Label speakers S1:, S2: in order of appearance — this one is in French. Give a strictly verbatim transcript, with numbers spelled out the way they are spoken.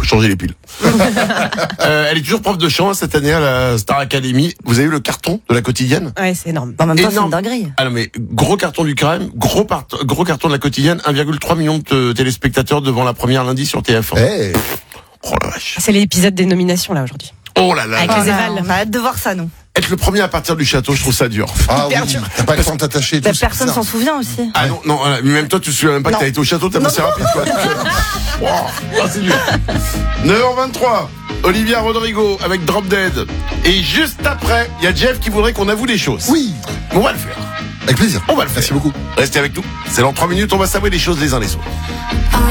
S1: changer les piles. euh, elle est toujours prof de chant cette année à la Star Academy. Vous avez vu le carton de la quotidienne?
S2: Ouais, c'est énorme.
S3: En même temps, c'est une
S1: Énorme.
S3: dinguerie.
S1: Ah non, mais gros carton du crème, gros, part- gros carton de la quotidienne, un virgule trois million de téléspectateurs devant la première lundi sur T F un.
S4: Hey.
S1: Oh la vache.
S2: C'est l'épisode des nominations là aujourd'hui.
S1: Oh là là.
S2: Avec
S1: là.
S2: les
S3: on, a,
S2: évals.
S3: on a hâte de voir ça, nous.
S1: Être le premier à partir du château, je trouve ça dur.
S4: Ah
S2: Hyper
S4: oui,
S2: dur.
S4: t'as pas le temps de t'attacher et
S3: La
S4: tout. c'est
S3: personne
S4: bizarre.
S3: s'en souvient aussi.
S1: Ah non, non, euh, même toi, tu te souviens même pas
S3: Non.
S1: que t'as été au château, tellement c'est rapide, quoi. Wow, ah, c'est dur. neuf heures vingt-trois, Olivia Rodrigo avec Drop Dead. Et juste après, il y a Jeff qui voudrait qu'on avoue des choses.
S4: Oui,
S1: On va le faire.
S4: avec plaisir.
S1: On va le faire.
S4: Merci beaucoup.
S1: Restez avec nous. C'est dans trois minutes, on va s'avouer des choses les uns les autres.